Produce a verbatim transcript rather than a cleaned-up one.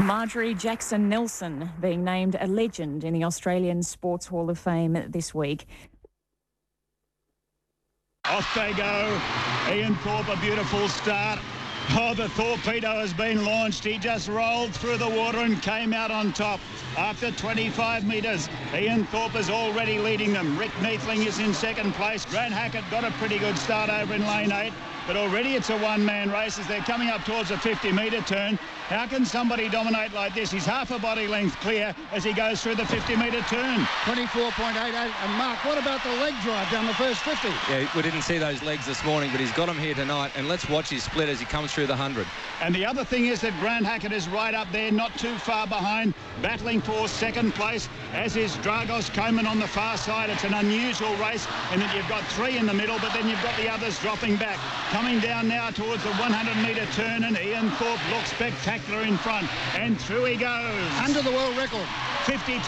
Marjorie Jackson Nelson being named a legend in the Australian Sports Hall of Fame this week. Off they go. Ian Thorpe, a beautiful start. Oh, the torpedo has been launched. He just rolled through the water and came out on top after twenty-five metres. Ian Thorpe is already leading them. Rick Neathling is in second place. Grant Hackett got a pretty good start over in lane eight, but already it's a one-man race as they're coming up towards a fifty metre turn. How can somebody dominate like this? He's half a body length clear as he goes through the fifty metre turn. twenty-four point eight eight. And Mark, what about the leg drive down the first fifty? Yeah, we didn't see those legs this morning, but he's got them here tonight, and let's watch his split as he comes through the one hundred. And the other thing is that Grant Hackett is right up there, not too far behind, battling for second place, as is Dragos Coman on the far side. It's an unusual race in that you've got three in the middle, but then you've got the others dropping back. Coming down now towards the one hundred metre turn, and Ian Thorpe looks spectacular in front, and through he goes. Under the world record. fifty